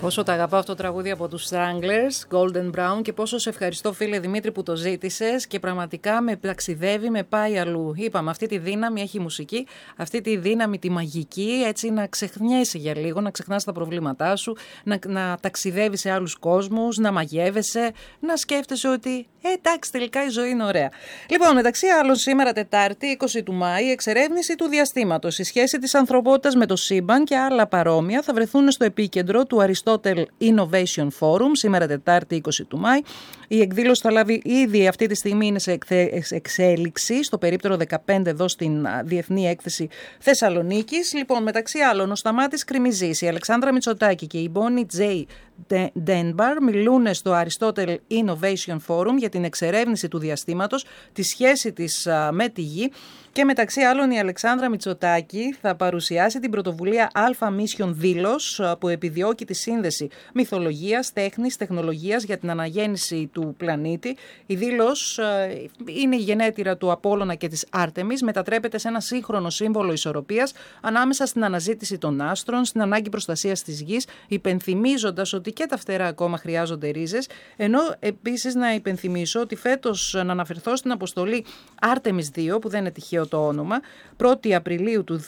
Πόσο τα αγαπάω αυτό το τραγούδι από τους Stranglers, Golden Brown, και πόσο σε ευχαριστώ, φίλε Δημήτρη, που το ζήτησες και πραγματικά με ταξιδεύει, με πάει αλλού. Είπαμε, αυτή τη δύναμη έχει η μουσική, αυτή τη δύναμη τη μαγική, έτσι να ξεχνιέσαι για λίγο, να ξεχνάς τα προβλήματά σου, να ταξιδεύεις σε άλλους κόσμους, να μαγεύεσαι, να σκέφτεσαι ότι εντάξει, τελικά η ζωή είναι ωραία. Λοιπόν, μεταξύ άλλων, σήμερα Τετάρτη, 20 του Μάη, η εξερεύνηση του διαστήματος, η σχέση της ανθρωπότητας με το σύμπαν και άλλα παρόμοια θα βρεθούν στο επίκεντρο του Aristotle Innovation Forum, σήμερα Τετάρτη 20 του Μάη. Η εκδήλωση θα λάβει ήδη αυτή τη στιγμή, είναι σε εξέλιξη, στο περίπτερο 15 εδώ στην Διεθνή Έκθεση Θεσσαλονίκης. Λοιπόν, μεταξύ άλλων, ο Σταμάτης Κρημιζής, η Αλεξάνδρα Μητσοτάκη και η Μπόνι Τζέι Ντένμπαρ μιλούν στο Aristotle Innovation Forum για την εξερεύνηση του διαστήματος, τη σχέση της με τη Γη. Και μεταξύ άλλων η Αλεξάνδρα Μητσοτάκη θα παρουσιάσει την πρωτοβουλία Alpha Mission Δήλος, που επιδιώκει τη σύνδεση μυθολογίας, τέχνης, τεχνολογίας για την αναγέννηση του πλανήτη. Η Δήλος είναι η γενέτειρα του Απόλλωνα και της Άρτεμις, μετατρέπεται σε ένα σύγχρονο σύμβολο ισορροπίας ανάμεσα στην αναζήτηση των άστρων, στην ανάγκη προστασίας της γης, υπενθυμίζοντας ότι και τα φτερά ακόμα χρειάζονται ρίζες, ενώ επίσης να υπενθυμίσω ότι φέτος να αναφερθώ στην αποστολή Άρτεμις 2, που δεν είναι τυχαίο το όνομα, 1η Απριλίου του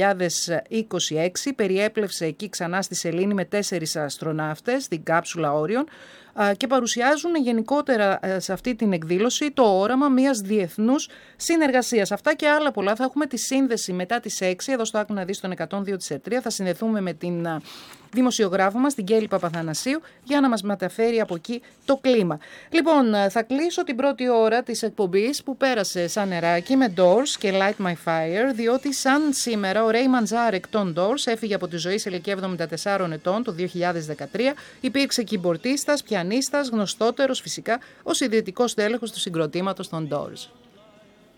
2026, περιέπλευσε εκεί ξανά στη σελήνη με 4 αστροναύτες, την κάψουλα Όριον, και παρουσιάζουν γενικότερα σε αυτή την εκδήλωση το όραμα μιας διεθνούς συνεργασίας. Αυτά και άλλα πολλά. Θα έχουμε τη σύνδεση μετά τις 6, εδώ στο Άκου να δεις στον 102 της ΕΤΡΙΑ, θα συνδεθούμε με την δημοσιογράφο μας, την Κέλλη Παπαθανασίου, για να μας μεταφέρει από εκεί το κλίμα. Λοιπόν, θα κλείσω την πρώτη ώρα της εκπομπής που πέρασε σαν νεράκι με Doors και Light My Fire, διότι σαν σήμερα ο Ray Manzarek των Doors έφυγε από τη ζωή σε ηλικία 74 ετών το 2013, υπήρξε κυμπορτίστας, πιανίστας, γνωστότερος φυσικά ως ιδρυτικός τέλεχος του συγκροτήματος των Doors.